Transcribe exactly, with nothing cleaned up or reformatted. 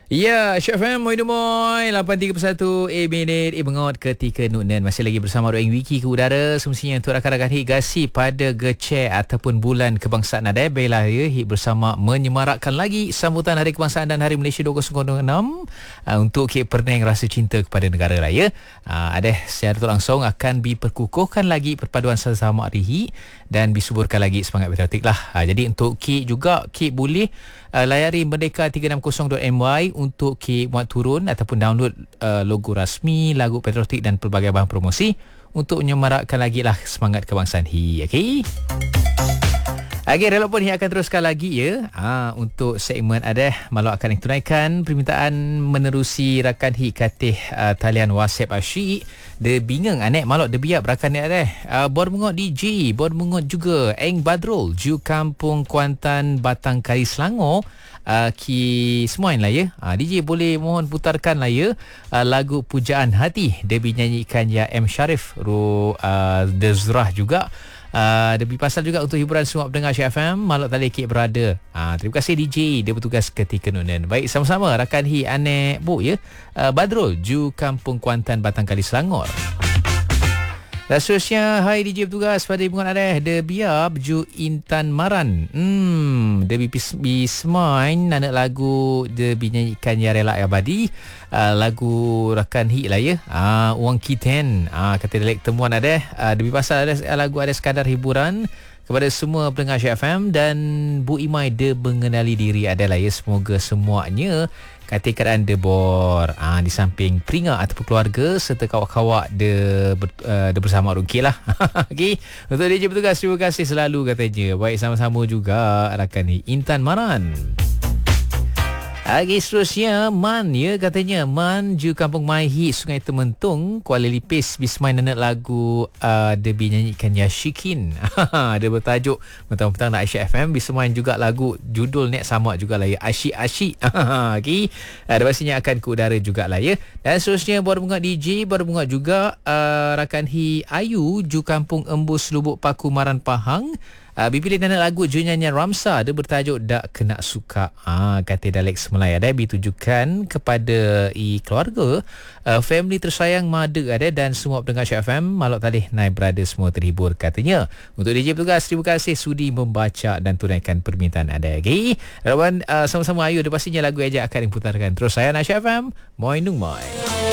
Ya, Syaf M, moi moi, lapan tiga puluh satu A minit, I bengot ketika Nunan. Masih lagi bersama Roeng Wiki ke udara. Semestinya untuk rakan-rakan hit gasi pada Gecek ataupun bulan kebangsaan ada. Baiklah ya, hit bersama menyemarakkan lagi sambutan Hari Kebangsaan dan Hari Malaysia dua ribu enam uh, untuk hit Perneng rasa cinta kepada negara raya. Uh, ada secara langsung akan diperkukuhkan lagi perpaduan sesama hari hit dan disuburkan lagi semangat patriotik lah. Uh, jadi untuk hit juga, hit boleh Uh, layari merdeka tiga enam kosong dot m y untuk K muat turun ataupun download uh, logo rasmi, lagu patriotik dan pelbagai bahan promosi untuk menyemarakkan lagi lah semangat kebangsaan hi. Okey. Okey, relevan ni akan teruskan lagi ya. Ha, untuk segmen ada malu akan ditunaikan permintaan menerusi rakan hi katih uh, talian WhatsApp asyik. Dia bingung anek malok dia biar berakan ni ada. Uh, Bor mengot D J, bor mengot juga Eng Badrul, Ju Kampung Kuantan Batang Kari Selangor. Uh, ki semuain lah ya. Uh, D J boleh mohon putarkan lah ya uh, lagu Pujaan Hati. Dia dinyanyikan ya M Sharif, Ru uh, Dezrah juga. Uh, lebih pasal juga untuk hiburan semua pendengar Syah F M Maluk Tali Kek berada. uh, Terima kasih D J, dia bertugas ketika Nunan. Baik, sama-sama rakan hi anek bu ya, uh, Badrul, Ju Kampung Kuantan Batang Kali Selangor. Dan seterusnya, hai D J bertugas pada hubungan ada De Biab Ju Intan Maran. Hmm, De Bismain anak lagu De binyanyikan Ya Rela Abadi. Uh, lagu rakan hit lah ya. Ah, uh, Wang Kiten. Ah, uh, kata delek temuan ada. Uh, Demi pasal ada lagu ada sekadar hiburan kepada semua pendengar Syah F M dan Bu Imai de mengenali diri adalah ya. Semoga semuanya kata keadaan de bor ah, di samping peringat ataupun keluarga serta kawak-kawak de, ber, uh, de bersama okey lah. Okey, untuk D J bertugas terima kasih selalu katanya. Baik, sama-sama juga rakan ni Intan Maran. Okey, seterusnya Man ya katanya Man Ju Kampung Maihi Sungai Tementung Kuala Lipis Bismain anak lagu uh, dia binyanyikan Ya Syikin. Dia bertajuk mentang-mentang nak Aisyah F M Bismain juga lagu judul net sama juga lah ya, Asyik-Asyik. Okey, ada pastinya akan ke udara jugalah ya. Dan seterusnya baru bunga D J baru bunga juga uh, rakan hi Ayu Ju Kampung Embus Lubuk Paku Maran Pahang. Uh, Bipilih dan lagu Ju nyanyian Ramsa. Dia bertajuk Tak Kena Suka. Ah, kata Dalek Semelai ada ditujukan kepada i keluarga, uh, family tersayang Mada ada dan semua pendengar Syah F M Maluk Talih naik berada semua terhibur katanya. Untuk D J bertugas terima kasih sudi membaca dan tunaikan permintaan ada. Okey, rawan uh, sama-sama ayu ada pastinya lagu ejak akan diputarkan. Terus saya Syah F M Moi Nung Moi.